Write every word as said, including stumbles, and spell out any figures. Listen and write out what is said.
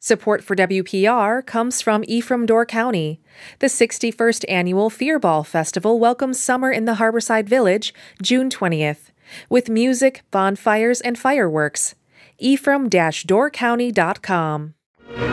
Support for W P R comes from Ephraim Door County. The sixty-first Annual Fear Ball Festival welcomes summer in the Harborside Village, June twentieth, with music, bonfires, and fireworks. ephraim dash door county dot com